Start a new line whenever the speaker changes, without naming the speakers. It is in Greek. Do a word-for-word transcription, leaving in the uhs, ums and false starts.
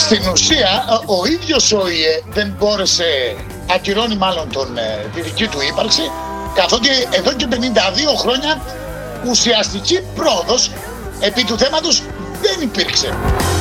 Στην ουσία, ο ίδιος ο ΙΕ δεν μπόρεσε, ακυρώνει μάλλον τον, τη δική του ύπαρξη, καθότι εδώ και πενήντα δύο χρόνια ουσιαστική πρόοδος επί του θέματος δεν υπήρξε.